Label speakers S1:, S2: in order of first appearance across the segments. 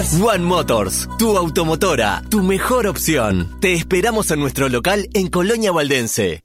S1: One Motors, tu automotora, tu mejor opción. Te esperamos en nuestro local en Colonia Valdense.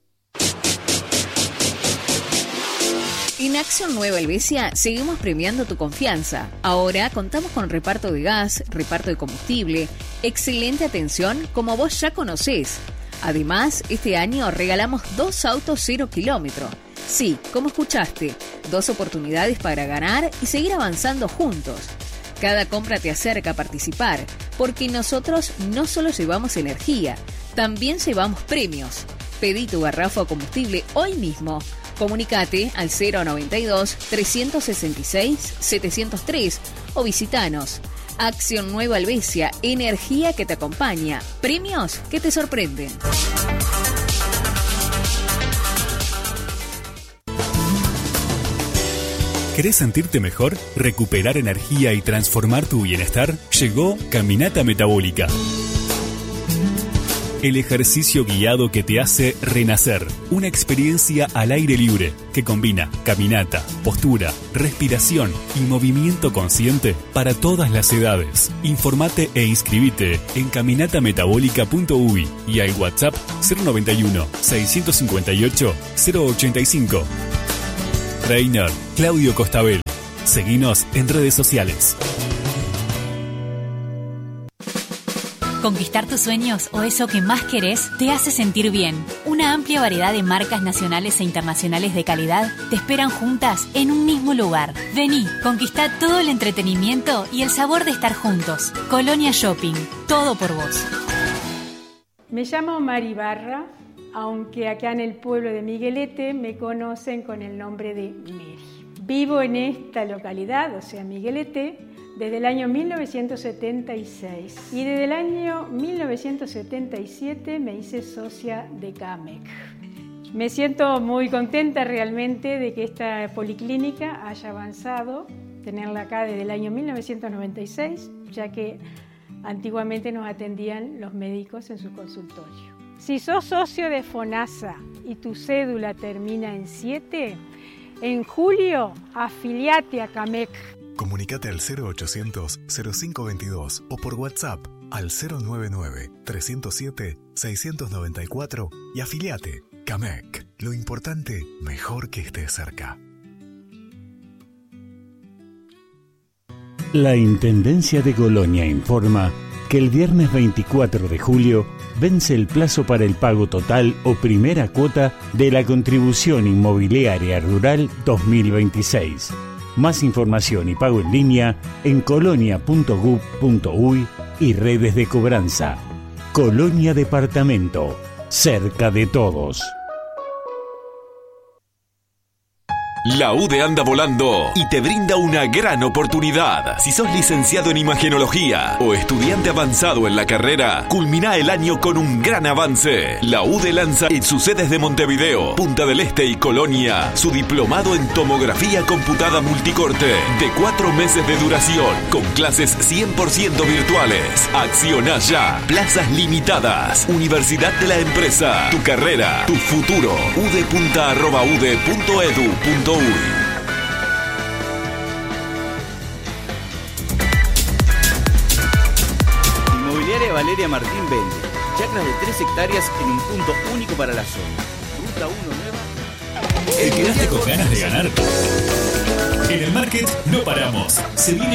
S2: En Acción Nueva Helvecia seguimos premiando tu confianza. Ahora contamos con reparto de gas, reparto de combustible, excelente atención como vos ya conocés. Además, este año regalamos 2 autos 0 kilómetro. Sí, como escuchaste, 2 oportunidades para ganar y seguir avanzando juntos. Cada compra te acerca a participar, porque nosotros no solo llevamos energía, también llevamos premios. Pedí tu garrafa o combustible hoy mismo. Comunicate al 092-366-703 o visitanos. Acción Nueva Helvecia, energía que te acompaña, premios que te sorprenden.
S3: ¿Querés sentirte mejor, recuperar energía y transformar tu bienestar? Llegó Caminata Metabólica. El ejercicio guiado que te hace renacer. Una experiencia al aire libre que combina caminata, postura, respiración y movimiento consciente para todas las edades. Informate e inscribite en caminatametabólica.uy y al WhatsApp 091 658 085. Trainer Claudio Costabel. Seguinos en redes sociales.
S4: Conquistar tus sueños o eso que más querés te hace sentir bien. Una amplia variedad de marcas nacionales e internacionales de calidad te esperan juntas en un mismo lugar. Vení, conquistá todo el entretenimiento y el sabor de estar juntos. Colonia Shopping, todo por vos.
S5: Me llamo Mari Barra, aunque acá en el pueblo de Miguelete me conocen con el nombre de Mary. Vivo en esta localidad, o sea Miguelete, desde el año 1976 y desde el año 1977 me hice socia de CAMEC. Me siento muy contenta realmente de que esta policlínica haya avanzado, tenerla acá desde el año 1996, ya que antiguamente nos atendían los médicos en su consultorio. Si sos socio de FONASA y tu cédula termina en 7, en julio afiliate a CAMEC.
S6: Comunicate al 0800-0522 o por WhatsApp al 099-307-694 y afiliate. CAMEC. Lo importante, mejor que estés cerca.
S7: La Intendencia de Colonia informa que el viernes 24 de julio vence el plazo para el pago total o primera cuota de la Contribución Inmobiliaria Rural 2026. Más información y pago en línea en colonia.gov.uy y redes de cobranza. Colonia Departamento, cerca de todos.
S8: La UDE anda volando y te brinda una gran oportunidad. Si sos licenciado en imagenología o estudiante avanzado en la carrera, culmina el año con un gran avance. La UDE lanza en sus sedes de Montevideo, Punta del Este y Colonia su diplomado en tomografía computada multicorte de 4 meses de duración con clases 100% virtuales. Acciona ya. Plazas limitadas. Universidad de la Empresa. Tu carrera, tu futuro. udepunta@ude.edu.uy.
S9: Inmobiliaria Valeria Martín vende chacras de 3 hectáreas en un punto único para la zona. Ruta 1 nueva.
S3: ¿Te quedaste con ganas de ganar? En el market no paramos. Se viene